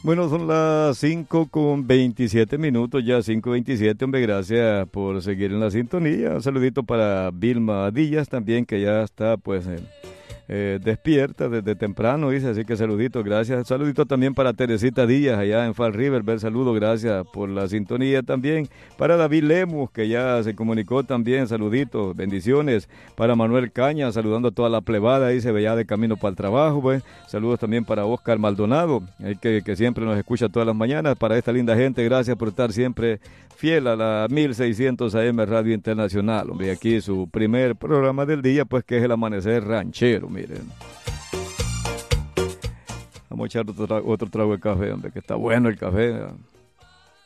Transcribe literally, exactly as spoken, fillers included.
Bueno, son las cinco con veintisiete minutos, ya cinco veintisiete, hombre, gracias por seguir en la sintonía. Un saludito para Vilma Díaz también, que ya está, pues, eh, eh, despierta desde temprano, dice, así que saluditos, gracias. Saludito también para Teresita Díaz, allá en Fall River, ver saludo, gracias por la sintonía también. Para David Lemus, que ya se comunicó también, saluditos, bendiciones. Para Manuel Caña, saludando a toda la plebada, dice, veía de camino para el trabajo, pues. Saludos también para Oscar Maldonado, eh, que, que siempre nos escucha todas las mañanas. Para esta linda gente, gracias por estar siempre fiel a la mil seiscientos A M Radio Internacional, hombre. Y aquí su primer programa del día, pues, que es el Amanecer Ranchero, miren. Vamos a echar otro trago, otro trago de café, hombre, que está bueno el café.